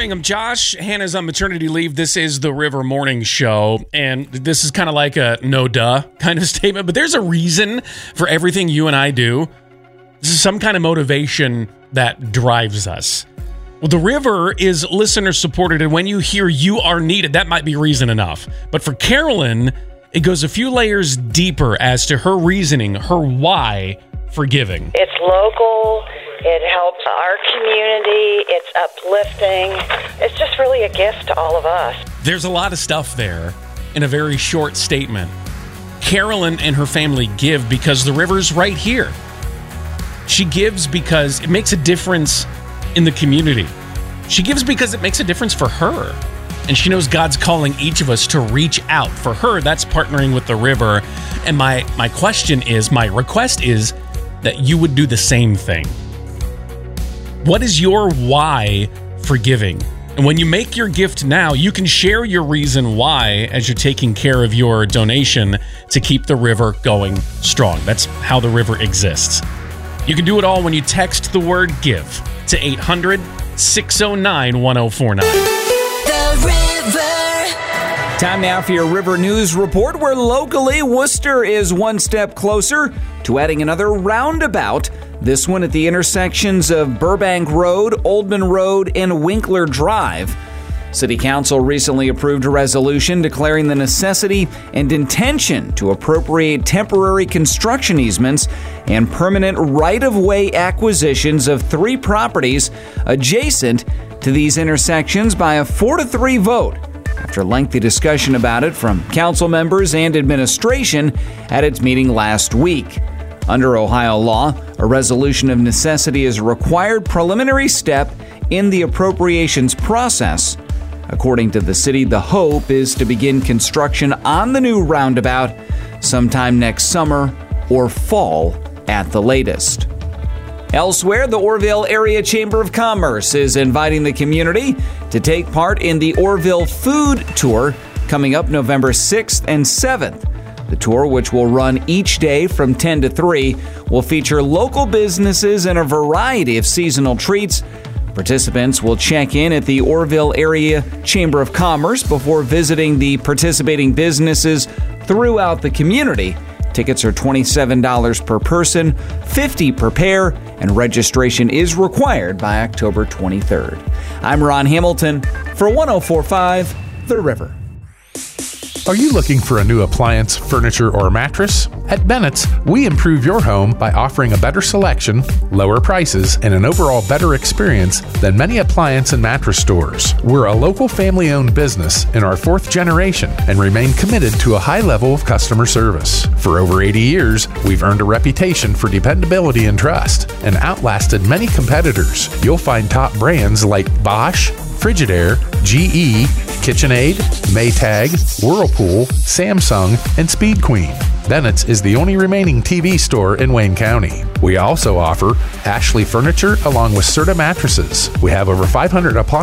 morning. I'm Josh. Hannah's on maternity leave. This is the River Morning Show, and this is kind of like a no-duh kind of statement, but there's a reason for everything you and I do. This is some kind of motivation that drives us. Well, the River is listener-supported, and when you hear you are needed, that might be reason enough. But for Carolyn, it goes a few layers deeper as to her reasoning, her why for giving. It's local. It helps our community. It's uplifting. It's just really a gift to all of us. There's a lot of stuff there in a very short statement. Carolyn and her family give because the River's right here. She gives because it makes a difference in the community. She gives because it makes a difference for her. And she knows God's calling each of us to reach out. For her, that's partnering with the River. And my request is that you would do the same thing. What is your why for giving? And when you make your gift now, you can share your reason why as you're taking care of your donation to keep the River going strong. That's how the River exists. You can do it all when you text the word GIVE to 800-609-1049. The River. Time now for your River News Report, where locally, Worcester is one step closer to adding another roundabout. This one at the intersections of Burbank Road, Oldman Road, and Winkler Drive. City Council recently approved a resolution declaring the necessity and intention to appropriate temporary construction easements and permanent right-of-way acquisitions of 3 properties adjacent to these intersections by a 4-3 vote after lengthy discussion about it from council members and administration at its meeting last week. Under Ohio law, a resolution of necessity is a required preliminary step in the appropriations process. According to the city, the hope is to begin construction on the new roundabout sometime next summer or fall at the latest. Elsewhere, the Orrville Area Chamber of Commerce is inviting the community to take part in the Orrville Food Tour coming up November 6th and 7th. The tour, which will run each day from 10 to 3, will feature local businesses and a variety of seasonal treats. Participants will check in at the Orrville Area Chamber of Commerce before visiting the participating businesses throughout the community. Tickets are $27 per person, $50 per pair, and registration is required by October 23rd. I'm Ron Hamilton for 104.5 The River. Are you looking for a new appliance, furniture, or mattress? At Bennett's, we improve your home by offering a better selection, lower prices, and an overall better experience than many appliance and mattress stores. We're a local family-owned business in our 4th generation and remain committed to a high level of customer service. For over 80 years, we've earned a reputation for dependability and trust and outlasted many competitors. You'll find top brands like Bosch, Frigidaire, GE, KitchenAid, Maytag, Whirlpool, Samsung, and Speed Queen. Bennett's is the only remaining TV store in Wayne County. We also offer Ashley Furniture along with Serta Mattresses. We have over 500 appliances